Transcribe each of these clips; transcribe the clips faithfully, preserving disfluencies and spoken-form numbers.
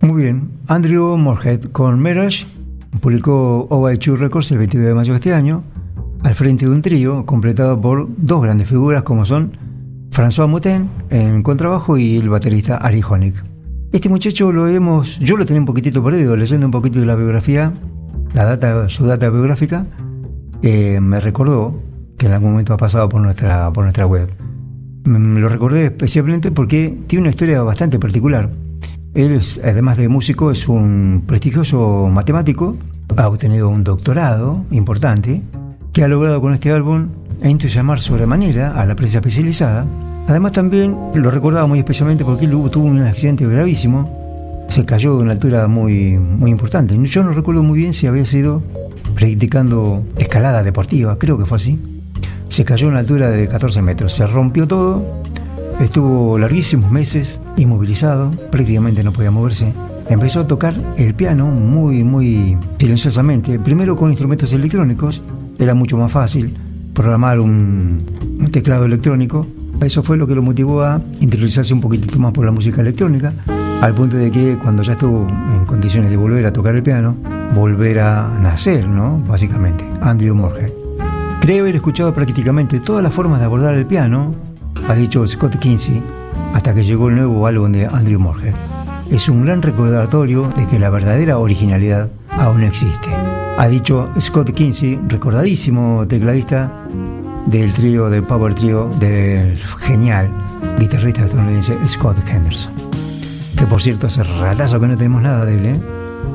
Muy bien, Andrew Moorhead con Mirage publicó O A dos Records el veintidós de mayo de este año, al frente de un trío completado por dos grandes figuras como son François Moutin en contrabajo y el baterista Ari Honig. Este muchacho lo hemos, yo lo tenía un poquitito perdido, leyendo un poquito de la biografía, la data, su data biográfica, eh, me recordó que en algún momento ha pasado por nuestra, por nuestra web. Me lo recordé especialmente porque tiene una historia bastante particular. Él, es, además de músico, es un prestigioso matemático, ha obtenido un doctorado importante, que ha logrado con este álbum entusiasmar sobremanera a la prensa especializada. Además también lo recordaba muy especialmente porque él tuvo un accidente gravísimo, se cayó de una altura muy, muy importante. Yo no recuerdo muy bien si había sido practicando escalada deportiva, creo que fue así. Se cayó a una altura de catorce metros, se rompió todo. Estuvo larguísimos meses inmovilizado, prácticamente no podía moverse. Empezó a tocar el piano muy, muy silenciosamente. Primero con instrumentos electrónicos, era mucho más fácil programar un, un teclado electrónico. Eso fue lo que lo motivó a interiorizarse un poquitito más por la música electrónica, al punto de que cuando ya estuvo en condiciones de volver a tocar el piano, volver a nacer, ¿no? Básicamente, Andrew Moorhead. Cree haber escuchado prácticamente todas las formas de abordar el piano, ha dicho Scott Kinsey, hasta que llegó el nuevo álbum de Andrew Moorhead. Es un gran recordatorio de que la verdadera originalidad aún existe, ha dicho Scott Kinsey, recordadísimo tecladista del trío, del power trío del genial guitarrista estadounidense Scott Henderson, que por cierto hace ratazo que no tenemos nada de él, ¿eh?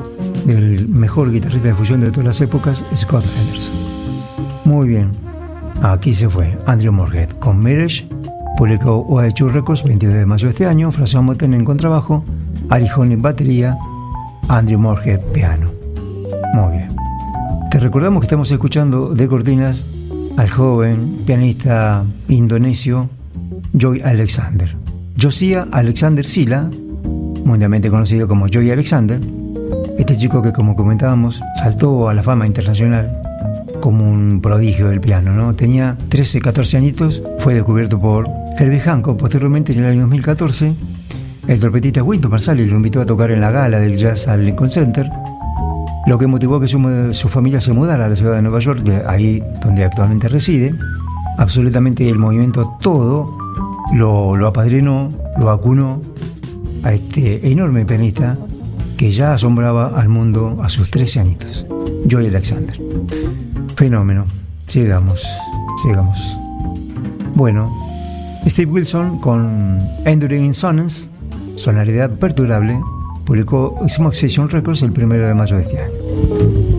Del mejor guitarrista de fusión de todas las épocas, Scott Henderson. Muy bien, aquí se fue Andrew Moorhead con Mirage, publicó O A dos Records veintidós de mayo de este año. François Moutin en contrabajo, Ari Honig batería, Andrew Moorhead piano. Muy bien, te recordamos que estamos escuchando de cortinas al joven pianista indonesio Joey Alexander, Josiah Alexander Silla, mundialmente conocido como Joey Alexander. Este chico que, como comentábamos, saltó a la fama internacional como un prodigio del piano, ¿no? Tenía trece, catorce añitos, fue descubierto por Herbie Hancock. Posteriormente, en el año dos mil catorce, el trompetista Wynton Marsalis lo invitó a tocar en la gala del jazz al Lincoln Center, lo que motivó que su, su familia se mudara a la ciudad de Nueva York, de ahí donde actualmente reside. Absolutamente el movimiento todo lo, lo apadrinó, lo acunó a este enorme pianista que ya asombraba al mundo a sus trece añitos, Joey Alexander. Fenómeno. Sigamos, sigamos. Bueno, Steve Wilson con Enduring Insonance, sonoridad perdurable, publicó Smoke Session Records el primero de mayo de este año.